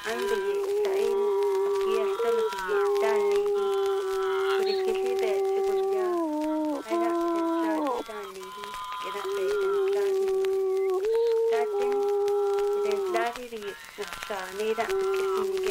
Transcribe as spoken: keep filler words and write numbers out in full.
عنده يسائل وكي يختلف يستاني وركلي بيت سبنجا أنا إنسان تاني كنا بيدن تاني لكن إذا داري ري نفساني دا كسيني